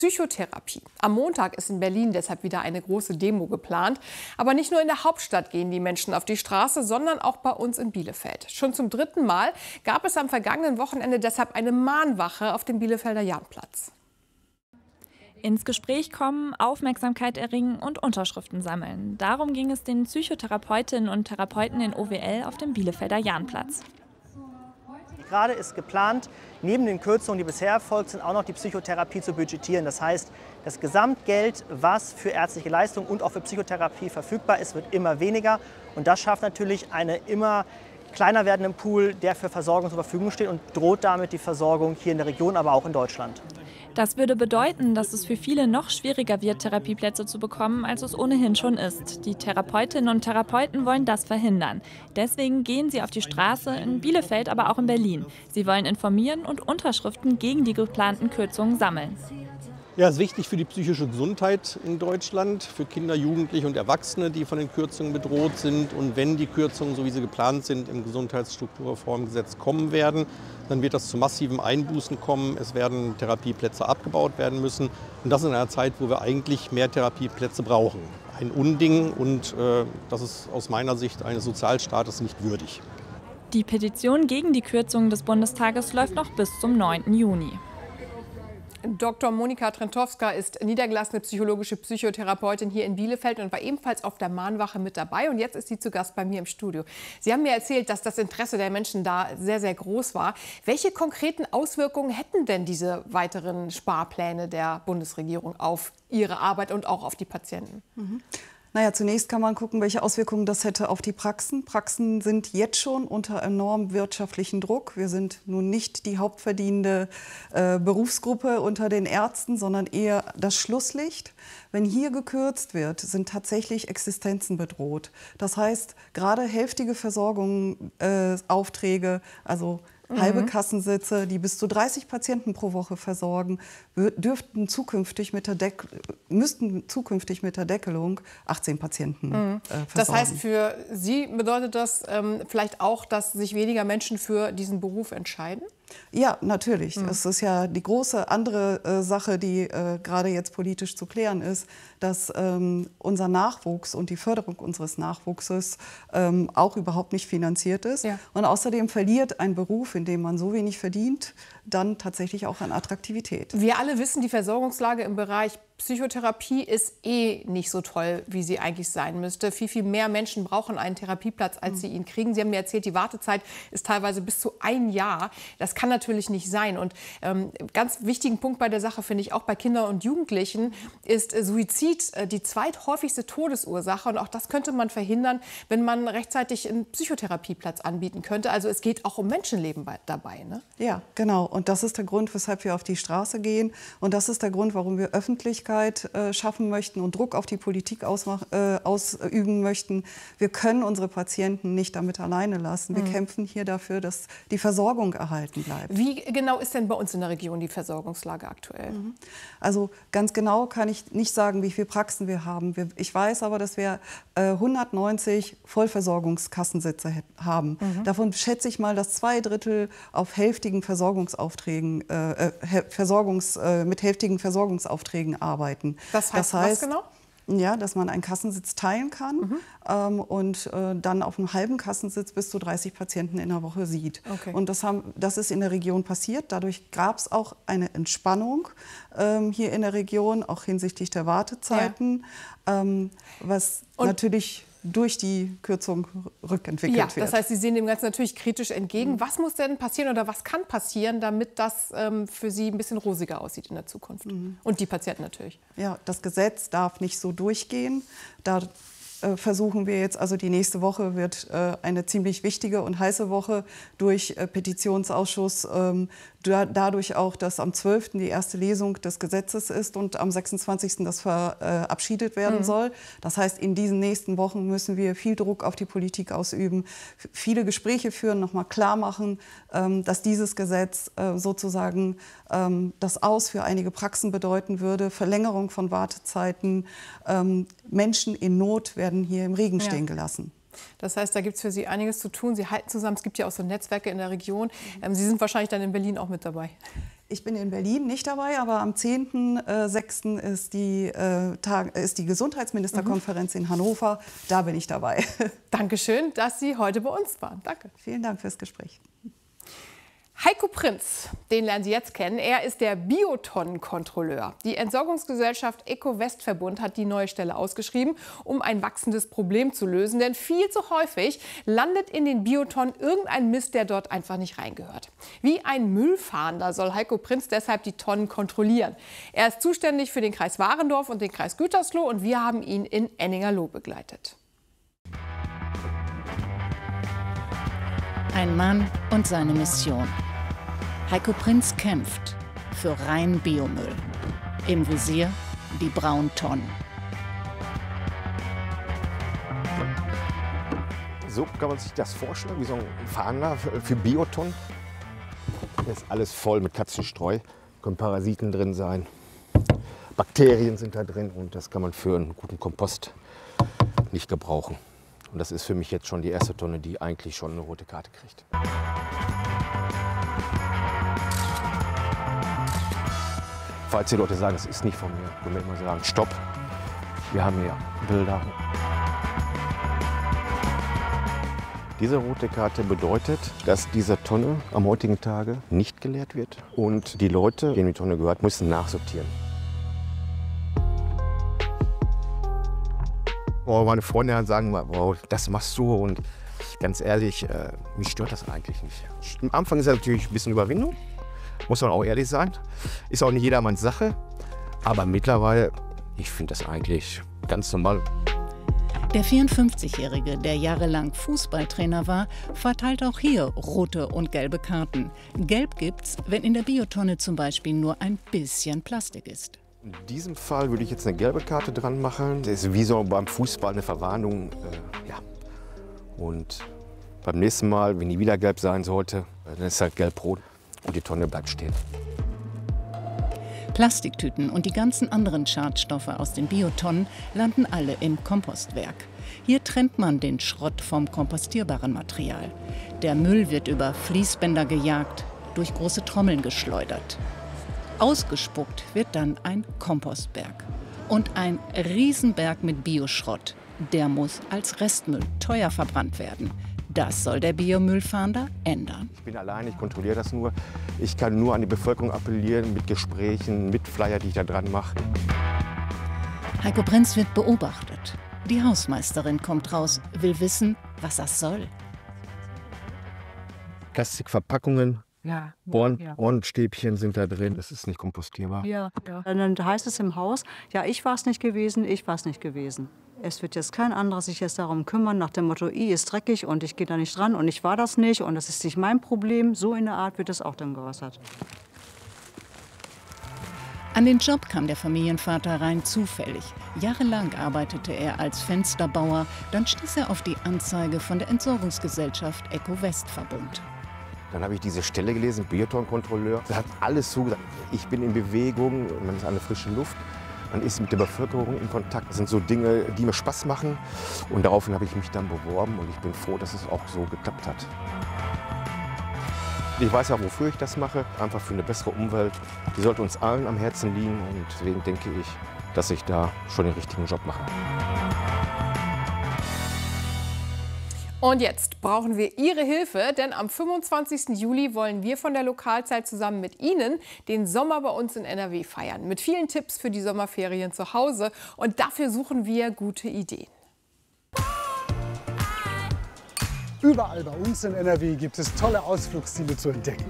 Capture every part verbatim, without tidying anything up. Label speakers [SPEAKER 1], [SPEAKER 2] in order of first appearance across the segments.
[SPEAKER 1] Psychotherapie. Am Montag ist in Berlin deshalb wieder eine große Demo geplant. Aber nicht nur in der Hauptstadt gehen die Menschen auf die Straße, sondern auch bei uns in Bielefeld. Schon zum dritten Mal gab es am vergangenen Wochenende deshalb eine Mahnwache auf dem Bielefelder Jahnplatz.
[SPEAKER 2] Ins Gespräch kommen, Aufmerksamkeit erringen und Unterschriften sammeln. Darum ging es den Psychotherapeutinnen und Therapeuten in O W L auf dem Bielefelder Jahnplatz.
[SPEAKER 3] Gerade ist geplant, neben den Kürzungen, die bisher erfolgt sind, auch noch die Psychotherapie zu budgetieren. Das heißt, das Gesamtgeld, was für ärztliche Leistungen und auch für Psychotherapie verfügbar ist, wird immer weniger. Und das schafft natürlich einen immer kleiner werdenden Pool, der für Versorgung zur Verfügung steht und droht damit die Versorgung hier in der Region, aber auch in Deutschland.
[SPEAKER 2] Das würde bedeuten, dass es für viele noch schwieriger wird, Therapieplätze zu bekommen, als es ohnehin schon ist. Die Therapeutinnen und Therapeuten wollen das verhindern. Deswegen gehen sie auf die Straße, in Bielefeld, aber auch in Berlin. Sie wollen informieren und Unterschriften gegen die geplanten Kürzungen sammeln.
[SPEAKER 4] Ja, es ist wichtig für die psychische Gesundheit in Deutschland, für Kinder, Jugendliche und Erwachsene, die von den Kürzungen bedroht sind. Und wenn die Kürzungen, so wie sie geplant sind, im Gesundheitsstrukturreformgesetz kommen werden, dann wird das zu massiven Einbußen kommen. Es werden Therapieplätze abgebaut werden müssen. Und das in einer Zeit, wo wir eigentlich mehr Therapieplätze brauchen. Ein Unding, und äh, das ist aus meiner Sicht eines Sozialstaates nicht würdig.
[SPEAKER 2] Die Petition gegen die Kürzungen des Bundestages läuft noch bis zum neunten Juni.
[SPEAKER 1] Doktor Monika Trentowska ist niedergelassene psychologische Psychotherapeutin hier in Bielefeld und war ebenfalls auf der Mahnwache mit dabei. Und jetzt ist sie zu Gast bei mir im Studio. Sie haben mir erzählt, dass das Interesse der Menschen da sehr, sehr groß war. Welche konkreten Auswirkungen hätten denn diese weiteren Sparpläne der Bundesregierung auf Ihre Arbeit und auch auf die Patienten?
[SPEAKER 5] Mhm. Naja, zunächst kann man gucken, welche Auswirkungen das hätte auf die Praxen. Praxen sind jetzt schon unter enormem wirtschaftlichen Druck. Wir sind nun nicht die hauptverdienende äh, Berufsgruppe unter den Ärzten, sondern eher das Schlusslicht. Wenn hier gekürzt wird, sind tatsächlich Existenzen bedroht. Das heißt, gerade hälftige Versorgungsaufträge, äh, also halbe Kassensitze, die bis zu dreißig Patienten pro Woche versorgen, dürften zukünftig mit der Deck müssten zukünftig mit der Deckelung achtzehn Patienten mhm. äh, versorgen.
[SPEAKER 1] Das heißt, für Sie bedeutet das ähm, vielleicht auch, dass sich weniger Menschen für diesen Beruf entscheiden?
[SPEAKER 5] Ja, natürlich.
[SPEAKER 1] Mhm.
[SPEAKER 5] Es ist ja die große andere äh, Sache, die äh, gerade jetzt politisch zu klären ist, dass ähm, unser Nachwuchs und die Förderung unseres Nachwuchses ähm, auch überhaupt nicht finanziert ist. Ja. Und außerdem verliert ein Beruf, in dem man so wenig verdient, dann tatsächlich auch an Attraktivität.
[SPEAKER 1] Wir alle wissen, die Versorgungslage im Bereich Psychotherapie ist eh nicht so toll, wie sie eigentlich sein müsste. Viel, viel mehr Menschen brauchen einen Therapieplatz, als mhm. sie ihn kriegen. Sie haben mir erzählt, die Wartezeit ist teilweise bis zu ein Jahr. Das kann natürlich nicht sein. Und ähm, ganz wichtigen Punkt bei der Sache finde ich auch bei Kindern und Jugendlichen ist äh, Suizid äh, die zweithäufigste Todesursache. Und auch das könnte man verhindern, wenn man rechtzeitig einen Psychotherapieplatz anbieten könnte. Also es geht auch um Menschenleben bei, dabei. Ne?
[SPEAKER 5] Ja, genau. Und das ist der Grund, weshalb wir auf die Straße gehen. Und das ist der Grund, warum wir Öffentlichkeit schaffen möchten und Druck auf die Politik ausmach, äh, ausüben möchten. Wir können unsere Patienten nicht damit alleine lassen. Wir mhm. kämpfen hier dafür, dass die Versorgung erhalten bleibt.
[SPEAKER 1] Wie genau ist denn bei uns in der Region die Versorgungslage aktuell?
[SPEAKER 5] Mhm. Also ganz genau kann ich nicht sagen, wie viele Praxen wir haben. Wir, ich weiß aber, dass wir äh, hundertneunzig Vollversorgungskassensitze haben. Mhm. Davon schätze ich mal, dass zwei Drittel auf hälftigen Versorgungsaufträgen, äh, Versorgungs, äh, mit hälftigen Versorgungsaufträgen arbeiten.
[SPEAKER 1] Das heißt,
[SPEAKER 5] das heißt
[SPEAKER 1] was genau?
[SPEAKER 5] Ja, dass man einen Kassensitz teilen kann mhm. ähm, und äh, dann auf einem halben Kassensitz bis zu dreißig Patienten in der Woche sieht. Okay. Und das, haben, das ist in der Region passiert. Dadurch gab es auch eine Entspannung ähm, hier in der Region, auch hinsichtlich der Wartezeiten, ja. ähm, was und natürlich durch die Kürzung rückentwickelt
[SPEAKER 1] ja,
[SPEAKER 5] wird.
[SPEAKER 1] Das heißt, Sie sehen dem Ganzen natürlich kritisch entgegen. Mhm. Was muss denn passieren oder was kann passieren, damit das ähm, für Sie ein bisschen rosiger aussieht in der Zukunft? Mhm. Und die Patienten natürlich.
[SPEAKER 5] Ja, das Gesetz darf nicht so durchgehen. Da äh, versuchen wir jetzt, also die nächste Woche wird äh, eine ziemlich wichtige und heiße Woche durch äh, Petitionsausschuss. Ähm, da, dadurch auch, dass am zwölften die erste Lesung des Gesetzes ist und am sechsundzwanzigsten das verabschiedet werden mhm. soll. Das heißt, in diesen nächsten Wochen müssen wir viel Druck auf die Politik ausüben, viele Gespräche führen, nochmal klar machen, ähm, dass dieses Gesetz äh, sozusagen ähm, das Aus für einige Praxen bedeuten würde, Verlängerung von Wartezeiten. Ähm, Menschen in Not werden hier im Regen stehen ja. gelassen.
[SPEAKER 1] Das heißt, da gibt es für Sie einiges zu tun. Sie halten zusammen. Es gibt ja auch so Netzwerke in der Region. Ähm, Sie sind wahrscheinlich dann in Berlin auch mit dabei.
[SPEAKER 5] Ich bin in Berlin nicht dabei, aber am zehnten sechsten ist die, äh, Tag, ist die Gesundheitsministerkonferenz mhm. in Hannover. Da bin ich dabei.
[SPEAKER 1] Dankeschön, dass Sie heute bei uns waren. Danke.
[SPEAKER 5] Vielen Dank fürs Gespräch.
[SPEAKER 1] Heiko Prinz, den lernen Sie jetzt kennen. Er ist der Biotonnenkontrolleur. Die Entsorgungsgesellschaft Eco-West-Verbund hat die neue Stelle ausgeschrieben, um ein wachsendes Problem zu lösen. Denn viel zu häufig landet in den Biotonnen irgendein Mist, der dort einfach nicht reingehört. Wie ein Müllfahnder soll Heiko Prinz deshalb die Tonnen kontrollieren. Er ist zuständig für den Kreis Warendorf und den Kreis Gütersloh und wir haben ihn in Enningerloh begleitet.
[SPEAKER 6] Ein Mann und seine Mission. Heiko Prinz kämpft für rein Biomüll. Im Visier die braunen Tonnen.
[SPEAKER 7] So kann man sich das vorstellen, wie so ein Fahnder für Biotonnen. Da ist alles voll mit Katzenstreu, können Parasiten drin sein, Bakterien sind da drin und das kann man für einen guten Kompost nicht gebrauchen. Und das ist für mich jetzt schon die erste Tonne, die eigentlich schon eine rote Karte kriegt. Falls die Leute sagen, es ist nicht von mir, können wir immer sagen, stopp, wir haben hier Bilder. Diese rote Karte bedeutet, dass diese Tonne am heutigen Tage nicht geleert wird und die Leute, denen die Tonne gehört, müssen nachsortieren. Oh, meine Freunde sagen, wow, das machst du und ganz ehrlich, äh, mich stört das eigentlich nicht. Am Anfang ist es natürlich ein bisschen Überwindung, muss man auch ehrlich sein. Ist auch nicht jedermanns Sache, aber mittlerweile, ich finde das eigentlich ganz normal.
[SPEAKER 6] Der vierundfünfzigjährige, der jahrelang Fußballtrainer war, verteilt auch hier rote und gelbe Karten. Gelb gibt's, wenn in der Biotonne zum Beispiel nur ein bisschen Plastik ist.
[SPEAKER 7] In diesem Fall würde ich jetzt eine gelbe Karte dran machen. Das ist wie so beim Fußball eine Verwarnung. Äh, ja. Und beim nächsten Mal, wenn die wieder gelb sein sollte, dann ist es halt gelb-rot und die Tonne bleibt stehen.
[SPEAKER 6] Plastiktüten und die ganzen anderen Schadstoffe aus den Biotonnen landen alle im Kompostwerk. Hier trennt man den Schrott vom kompostierbaren Material. Der Müll wird über Fließbänder gejagt, durch große Trommeln geschleudert. Ausgespuckt wird dann ein Kompostberg. Und ein Riesenberg mit Bioschrott. Der muss als Restmüll teuer verbrannt werden. Das soll der Biomüllfahnder ändern.
[SPEAKER 7] Ich bin allein, ich kontrolliere das nur. Ich kann nur an die Bevölkerung appellieren, mit Gesprächen, mit Flyer, die ich da dran mache.
[SPEAKER 6] Heiko Prinz wird beobachtet. Die Hausmeisterin kommt raus, will wissen, was das soll.
[SPEAKER 7] Plastikverpackungen,
[SPEAKER 8] ja,
[SPEAKER 7] Ohren,
[SPEAKER 8] ja.
[SPEAKER 7] Ohrenstäbchen sind da drin. Das ist nicht kompostierbar.
[SPEAKER 8] Ja, ja. Dann heißt es im Haus, ja, ich war es nicht gewesen, ich war es nicht gewesen. Es wird jetzt kein anderer sich jetzt darum kümmern, nach dem Motto, I ist dreckig und ich gehe da nicht dran und ich war das nicht und das ist nicht mein Problem. So in der Art wird es auch dann geäußert.
[SPEAKER 6] An den Job kam der Familienvater rein zufällig. Jahrelang arbeitete er als Fensterbauer. Dann stieß er auf die Anzeige von der Entsorgungsgesellschaft Eco-West-Verbund.
[SPEAKER 7] Dann habe ich diese Stelle gelesen, Biotonkontrolleur. Da hat alles zugesagt. Ich bin in Bewegung, man ist an der frischen Luft. Man ist mit der Bevölkerung in Kontakt. Das sind so Dinge, die mir Spaß machen. Und daraufhin habe ich mich dann beworben und ich bin froh, dass es auch so geklappt hat. Ich weiß ja, wofür ich das mache. Einfach für eine bessere Umwelt. Die sollte uns allen am Herzen liegen. Und deswegen denke ich, dass ich da schon den richtigen Job mache.
[SPEAKER 1] Und jetzt brauchen wir Ihre Hilfe, denn am fünfundzwanzigsten Juli wollen wir von der Lokalzeit zusammen mit Ihnen den Sommer bei uns in N R W feiern. Mit vielen Tipps für die Sommerferien zu Hause. Und dafür suchen wir gute Ideen.
[SPEAKER 9] Überall bei uns in N R W gibt es tolle Ausflugsziele zu entdecken.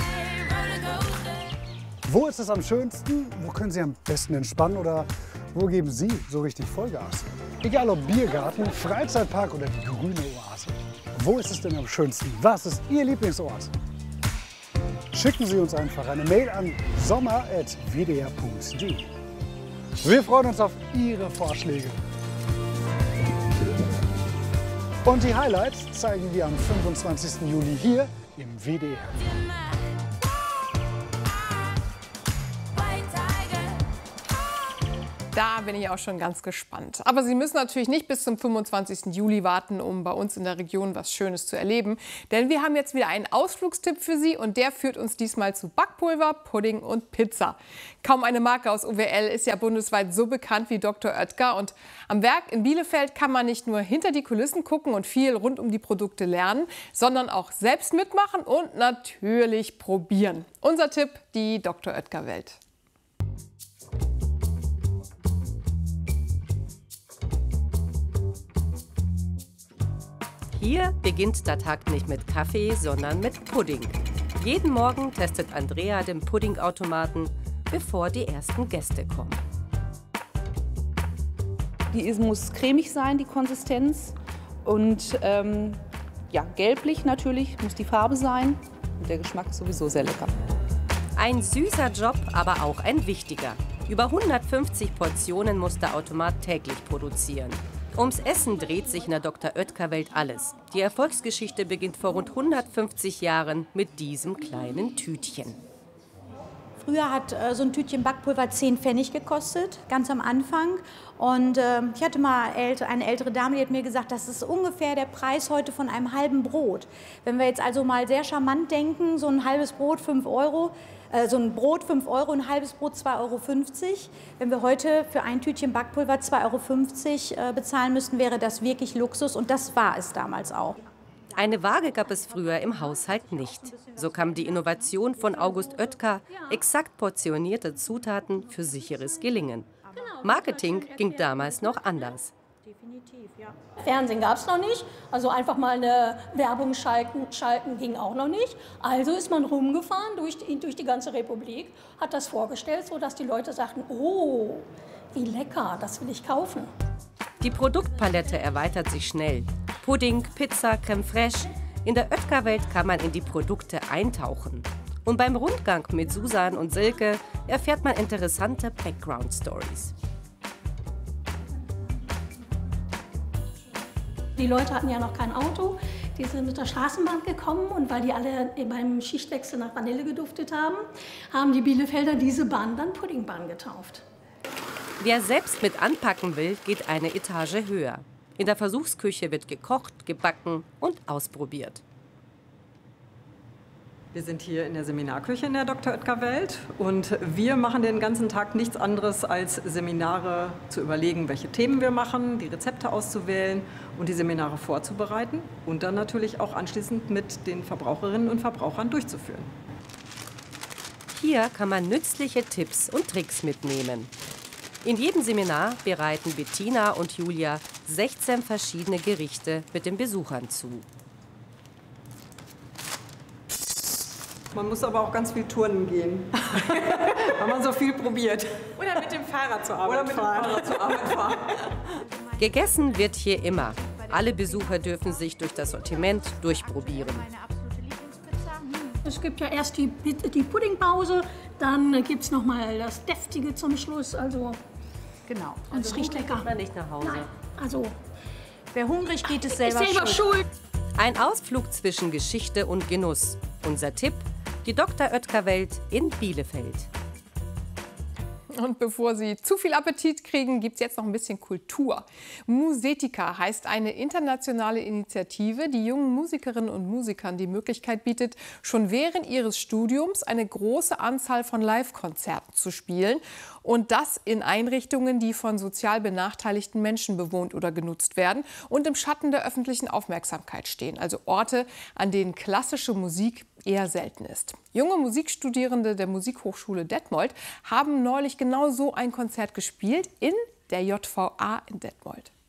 [SPEAKER 9] Wo ist es am schönsten? Wo können Sie am besten entspannen? Oder wo geben Sie so richtig Vollgas? Egal ob Biergarten, Freizeitpark oder die grüne Oase. Wo ist es denn am schönsten? Was ist Ihr Lieblingsort? Schicken Sie uns einfach eine Mail an sommer at w d r punkt d e. Wir freuen uns auf Ihre Vorschläge. Und die Highlights zeigen wir am fünfundzwanzigsten Juli hier im W D R.
[SPEAKER 1] Da bin ich auch schon ganz gespannt. Aber Sie müssen natürlich nicht bis zum fünfundzwanzigsten Juli warten, um bei uns in der Region was Schönes zu erleben. Denn wir haben jetzt wieder einen Ausflugstipp für Sie und der führt uns diesmal zu Backpulver, Pudding und Pizza. Kaum eine Marke aus O W L ist ja bundesweit so bekannt wie Doktor Oetker. Und am Werk in Bielefeld kann man nicht nur hinter die Kulissen gucken und viel rund um die Produkte lernen, sondern auch selbst mitmachen und natürlich probieren. Unser Tipp, die Doktor Oetker Welt.
[SPEAKER 10] Hier beginnt der Tag nicht mit Kaffee, sondern mit Pudding. Jeden Morgen testet Andrea den Puddingautomaten, bevor die ersten Gäste kommen.
[SPEAKER 11] Die muss cremig sein, die Konsistenz. Und ähm, ja, gelblich natürlich, muss die Farbe sein. Und der Geschmack ist sowieso sehr lecker.
[SPEAKER 10] Ein süßer Job, aber auch ein wichtiger. Über hundertfünfzig Portionen muss der Automat täglich produzieren. Ums Essen dreht sich in der Doktor Oetker Welt alles. Die Erfolgsgeschichte beginnt vor rund hundertfünfzig Jahren mit diesem kleinen Tütchen.
[SPEAKER 12] Früher hat äh, so ein Tütchen Backpulver zehn Pfennig gekostet, ganz am Anfang. Und äh, ich hatte mal ält- eine ältere Dame, die hat mir gesagt, das ist ungefähr der Preis heute von einem halben Brot. Wenn wir jetzt also mal sehr charmant denken, so ein halbes Brot fünf Euro, äh, so ein Brot fünf Euro, ein halbes Brot zwei Euro fünfzig. Wenn wir heute für ein Tütchen Backpulver zwei Euro fünfzig äh, bezahlen müssten, wäre das wirklich Luxus und das war es damals auch.
[SPEAKER 10] Eine Waage gab es früher im Haushalt nicht. So kam die Innovation von August Oetker, exakt portionierte Zutaten für sicheres Gelingen. Marketing ging damals noch anders.
[SPEAKER 13] Fernsehen gab es noch nicht, also einfach mal eine Werbung schalten, schalten ging auch noch nicht. Also ist man rumgefahren durch die, durch die ganze Republik, hat das vorgestellt, sodass die Leute sagten, oh, wie lecker, das will ich kaufen.
[SPEAKER 10] Die Produktpalette erweitert sich schnell. Pudding, Pizza, Crème fraîche. In der Oetker-Welt kann man in die Produkte eintauchen. Und beim Rundgang mit Susan und Silke erfährt man interessante Background-Stories.
[SPEAKER 13] Die Leute hatten ja noch kein Auto, die sind mit der Straßenbahn gekommen und weil die alle beim Schichtwechsel nach Vanille geduftet haben, haben die Bielefelder diese Bahn dann Puddingbahn getauft.
[SPEAKER 10] Wer selbst mit anpacken will, geht eine Etage höher. In der Versuchsküche wird gekocht, gebacken und ausprobiert.
[SPEAKER 14] Wir sind hier in der Seminarküche in der Doktor Oetker Welt und wir machen den ganzen Tag nichts anderes als Seminare zu überlegen, welche Themen wir machen, die Rezepte auszuwählen und die Seminare vorzubereiten und dann natürlich auch anschließend mit den Verbraucherinnen und Verbrauchern durchzuführen.
[SPEAKER 10] Hier kann man nützliche Tipps und Tricks mitnehmen. In jedem Seminar bereiten Bettina und Julia sechzehn verschiedene Gerichte mit den Besuchern zu.
[SPEAKER 14] Man muss aber auch ganz viel turnen gehen, weil man so viel probiert.
[SPEAKER 15] Oder mit dem Fahrrad zur Arbeit
[SPEAKER 14] Oder mit
[SPEAKER 15] fahren.
[SPEAKER 14] dem Fahrrad zur Arbeit fahren.
[SPEAKER 10] Gegessen wird hier immer. Alle Besucher dürfen sich durch das Sortiment durchprobieren.
[SPEAKER 13] Es gibt ja erst die, die Puddingpause, dann gibt es noch mal das Deftige zum Schluss. Also
[SPEAKER 12] genau.
[SPEAKER 13] Und es riecht lecker.
[SPEAKER 10] Man nicht nach Hause.
[SPEAKER 13] Nein. Also
[SPEAKER 12] wer hungrig geht, ist selber,
[SPEAKER 13] ist selber schuld. schuld.
[SPEAKER 10] Ein Ausflug zwischen Geschichte und Genuss. Unser Tipp: die Doktor Oetker Welt in Bielefeld.
[SPEAKER 1] Und bevor Sie zu viel Appetit kriegen, gibt es jetzt noch ein bisschen Kultur. Musetica heißt eine internationale Initiative, die jungen Musikerinnen und Musikern die Möglichkeit bietet, schon während ihres Studiums eine große Anzahl von Live-Konzerten zu spielen. Und das in Einrichtungen, die von sozial benachteiligten Menschen bewohnt oder genutzt werden und im Schatten der öffentlichen Aufmerksamkeit stehen. Also Orte, an denen klassische Musik eher selten ist. Junge Musikstudierende der Musikhochschule Detmold haben neulich genau so ein Konzert gespielt in der J V A in Detmold.